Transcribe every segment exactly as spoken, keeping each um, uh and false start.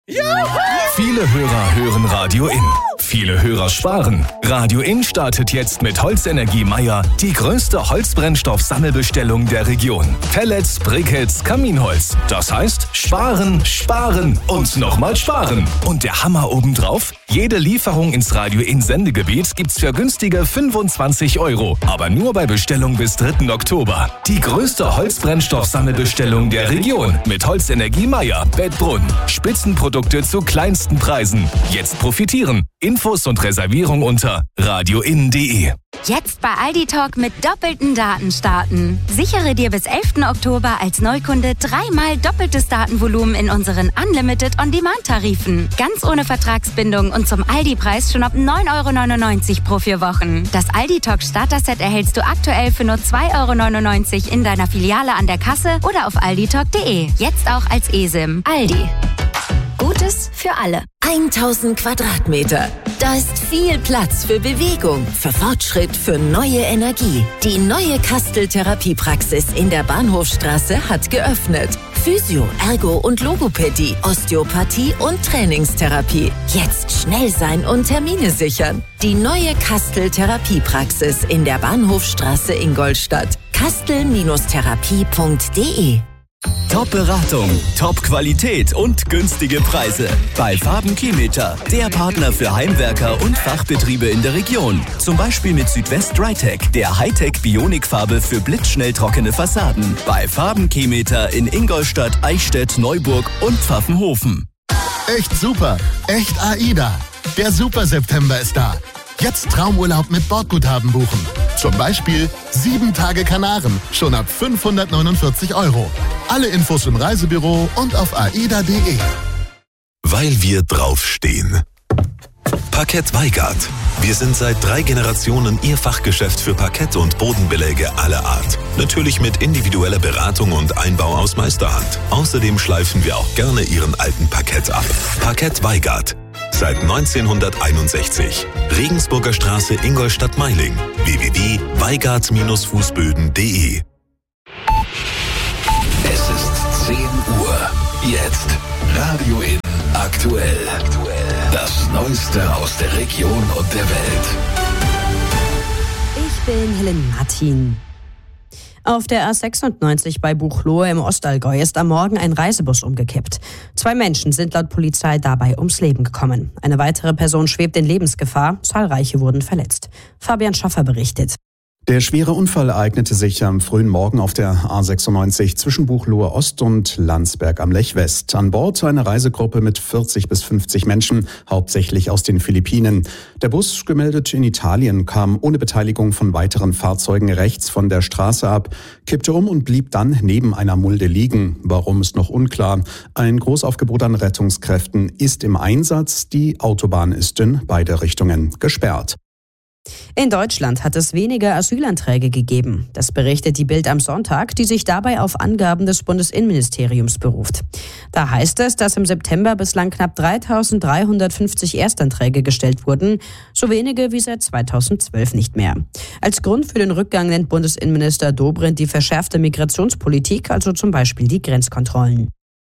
Juhu! Viele Hörer hören Radio In. Viele Hörer sparen. Radio In startet jetzt mit Holzenergie Meier die größte Holzbrennstoff-Sammelbestellung der Region. Pellets, Briquettes, Kaminholz. Das heißt, sparen, sparen und nochmal sparen. Und der Hammer obendrauf? Jede Lieferung ins Radio In Sendegebiet gibt's für günstige fünfundzwanzig Euro. Aber nur bei Bestellung bis dritten Oktober. Die größte Holzbrennstoff-Sammelbestellung der Region mit Holzenergie Meier, Bettbrunn. Spitzenprodukte zu kleinsten Preisen. Jetzt profitieren. Infos und Reservierung unter radioin punkt de. Jetzt bei Aldi Talk mit doppelten Daten starten. Sichere dir bis elften Oktober als Neukunde dreimal doppeltes Datenvolumen in unseren Unlimited On-Demand-Tarifen. Ganz ohne Vertragsbindung und zum Aldi-Preis schon ab neun Euro neunundneunzig pro vier Wochen. Das Aldi Talk Starter-Set erhältst du aktuell für nur zwei Euro neunundneunzig in deiner Filiale an der Kasse oder auf alditalk punkt de. Jetzt auch als eSIM. Aldi. Gutes für alle. tausend Quadratmeter. Da ist viel Platz für Bewegung, für Fortschritt, für neue Energie. Die neue Kastel-Therapiepraxis in der Bahnhofstraße hat geöffnet. Physio, Ergo und Logopädie, Osteopathie und Trainingstherapie. Jetzt schnell sein und Termine sichern. Die neue Kastel-Therapiepraxis in der Bahnhofstraße Ingolstadt. kastel Therapie punkt de. Top-Beratung, Top-Qualität und günstige Preise. Bei Farben-Kimeter, der Partner für Heimwerker und Fachbetriebe in der Region. Zum Beispiel mit Südwest Drytech, der Hightech-Bionikfarbe für blitzschnell trockene Fassaden. Bei Farben-Kimeter in Ingolstadt, Eichstätt, Neuburg und Pfaffenhofen. Echt super, echt AIDA. Der Super-September ist da. Jetzt Traumurlaub mit Bordguthaben buchen. Zum Beispiel sieben Tage Kanaren, schon ab fünfhundertneunundvierzig Euro. Alle Infos im Reisebüro und auf aida punkt de. Weil wir draufstehen. Parkett Weigart. Wir sind seit drei Generationen Ihr Fachgeschäft für Parkett und Bodenbeläge aller Art. Natürlich mit individueller Beratung und Einbau aus Meisterhand. Außerdem schleifen wir auch gerne Ihren alten Parkett ab. Parkett Weigart. Seit neunzehnhunderteinundsechzig. Regensburger Straße, Ingolstadt-Meiling. w w w punkt weigart Fußböden punkt de. Es ist zehn Uhr. Jetzt Radio In aktuell. Das Neueste aus der Region und der Welt. Ich bin Helen Martin. Auf der A sechsundneunzig bei Buchloe im Ostallgäu ist am Morgen ein Reisebus umgekippt. Zwei Menschen sind laut Polizei dabei ums Leben gekommen. Eine weitere Person schwebt in Lebensgefahr, zahlreiche wurden verletzt. Fabian Schaffer berichtet. Der schwere Unfall ereignete sich am frühen Morgen auf der A sechsundneunzig zwischen Buchloe Ost und Landsberg am Lech West. An Bord eine Reisegruppe mit vierzig bis fünfzig Menschen, hauptsächlich aus den Philippinen. Der Bus, gemeldet in Italien, kam ohne Beteiligung von weiteren Fahrzeugen rechts von der Straße ab, kippte um und blieb dann neben einer Mulde liegen. Warum ist noch unklar. Ein Großaufgebot an Rettungskräften ist im Einsatz. Die Autobahn ist in beide Richtungen gesperrt. In Deutschland hat es weniger Asylanträge gegeben. Das berichtet die Bild am Sonntag, die sich dabei auf Angaben des Bundesinnenministeriums beruft. Da heißt es, dass im September bislang knapp dreitausenddreihundertfünfzig Erstanträge gestellt wurden, so wenige wie seit zweitausendzwölf nicht mehr. Als Grund für den Rückgang nennt Bundesinnenminister Dobrindt die verschärfte Migrationspolitik, also zum Beispiel die Grenzkontrollen.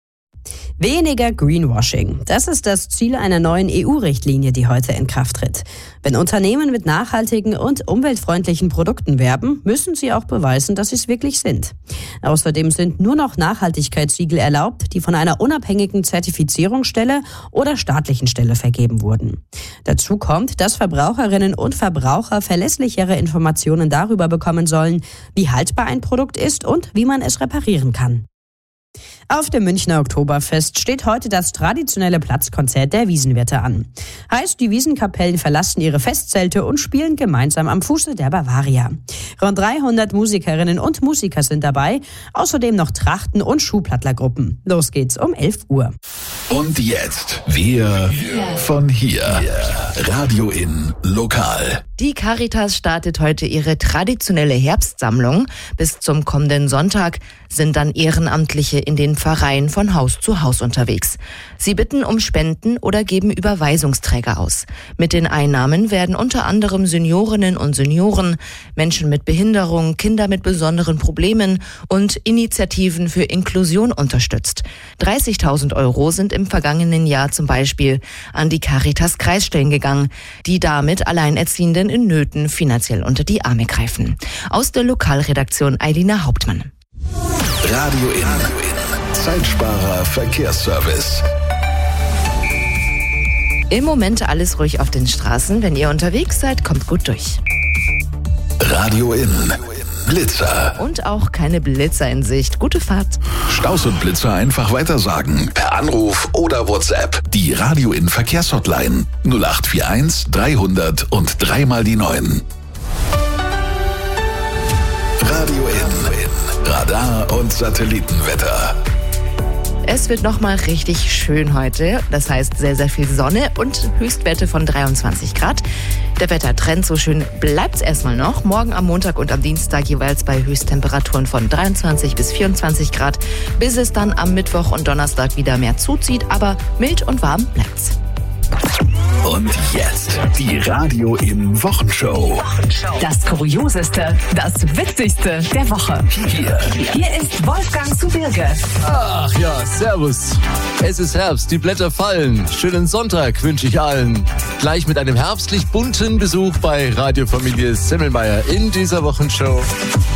Weniger Greenwashing. Das ist das Ziel einer neuen E U-Richtlinie, die heute in Kraft tritt. Wenn Unternehmen mit nachhaltigen und umweltfreundlichen Produkten werben, müssen sie auch beweisen, dass sie es wirklich sind. Außerdem sind nur noch Nachhaltigkeitssiegel erlaubt, die von einer unabhängigen Zertifizierungsstelle oder staatlichen Stelle vergeben wurden. Dazu kommt, dass Verbraucherinnen und Verbraucher verlässlichere Informationen darüber bekommen sollen, wie haltbar ein Produkt ist und wie man es reparieren kann. Auf dem Münchner Oktoberfest steht heute das traditionelle Platzkonzert der Wiesenwirte an. Heißt, die Wiesenkapellen verlassen ihre Festzelte und spielen gemeinsam am Fuße der Bavaria. Rund dreihundert Musikerinnen und Musiker sind dabei, außerdem noch Trachten- und Schuhplattlergruppen. Los geht's um elf Uhr. Und jetzt wir von hier. Radio In Lokal. Die Caritas startet heute ihre traditionelle Herbstsammlung. Bis zum kommenden Sonntag sind dann Ehrenamtliche in den Pfarreien von Haus zu Haus unterwegs. Sie bitten um Spenden oder geben Überweisungsträger aus. Mit den Einnahmen werden unter anderem Seniorinnen und Senioren, Menschen mit Behinderung, Kinder mit besonderen Problemen und Initiativen für Inklusion unterstützt. dreißigtausend Euro sind im vergangenen Jahr zum Beispiel an die Caritas-Kreisstellen gegangen, die damit Alleinerziehenden in Nöten finanziell unter die Arme greifen. Aus der Lokalredaktion Eilina Hauptmann. Radio In. Zeitsparer Verkehrsservice. Im Moment alles ruhig auf den Straßen. Wenn ihr unterwegs seid, kommt gut durch. Radio In. Blitzer. Und auch keine Blitzer in Sicht. Gute Fahrt. Staus und Blitzer einfach weitersagen. Per Anruf oder WhatsApp. Die Radio In Verkehrshotline. null acht vier eins dreihundert und dreimal die neun. Radio In. Radar und Satellitenwetter. Es wird nochmal richtig schön heute. Das heißt sehr, sehr viel Sonne und Höchstwerte von dreiundzwanzig Grad. Der Wettertrend, so schön bleibt's erstmal noch. Morgen am Montag und am Dienstag jeweils bei Höchsttemperaturen von dreiundzwanzig bis vierundzwanzig Grad, bis es dann am Mittwoch und Donnerstag wieder mehr zuzieht. Aber mild und warm bleibt's. Und jetzt die Radio In Wochenshow. Das Kurioseste, das Witzigste der Woche. Hier, Hier ist Wolfgang zu Birge. Ach ja, servus. Es ist Herbst, die Blätter fallen. Schönen Sonntag wünsche ich allen. Gleich mit einem herbstlich bunten Besuch bei Radiofamilie Semmelmeier in dieser Wochenshow.